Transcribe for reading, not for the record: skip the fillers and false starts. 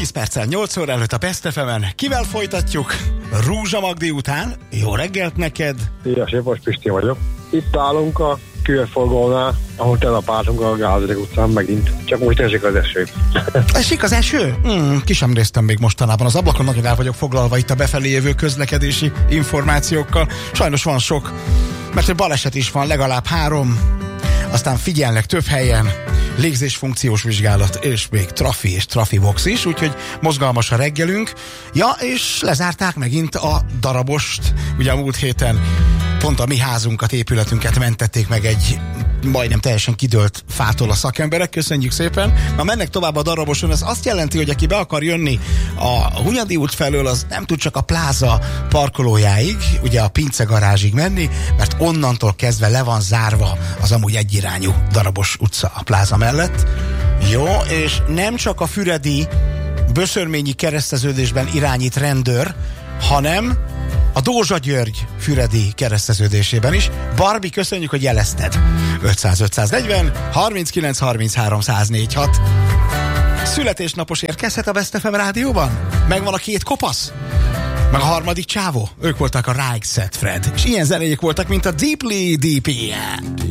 10 perccel 8 óra előtt a Best FM-en. Kivel folytatjuk? Rúzsa Magdi után. Jó reggelt neked! Szia, Sipos Pisti vagyok. Itt állunk a kőforgónál, ahol tegnap álltunk a Gázsik utcán megint. Csak most esik az eső. Esik az eső? Ki sem néztem még mostanában az ablakon, nagyon el vagyok foglalva itt a befelé jövő közlekedési információkkal. Sajnos van sok, mert baleset is van, legalább 3, aztán figyelnek több helyen, légzésfunkciós vizsgálat, és még trafi és trafibox is, úgyhogy mozgalmas a reggelünk. Ja, és lezárták megint a darabost, ugye a múlt héten pont a mi házunkat, épületünket mentették meg egy majdnem teljesen kidőlt fától a szakemberek, köszönjük szépen. Na, mennek tovább a daraboson, ez azt jelenti, hogy aki be akar jönni a Hunyadi út felől, az nem tud csak a pláza parkolójáig, ugye a Pince garázsig menni, mert onnantól kezdve le van zárva az amúgy egyirányú Darabos utca a pláza mellett. Jó, és nem csak a füredi Böszörményi kereszteződésben irányít rendőr, hanem a Dózsa György füredi kereszteződésében is. Barbie, köszönjük, hogy jelezted. 500-540 39 33 104 Születésnapos érkezhet a Best FM rádióban? Megvan a 2 kopasz? Meg a 3. csávó? Ők voltak a Right Set Fred. És ilyen zenéjék voltak, mint a Deeply Deep.